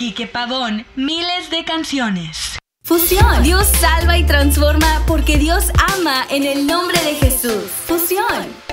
Quique Pavón, miles de canciones. Fusión. Dios salva y transforma porque Dios ama en el nombre de Jesús. Fusión.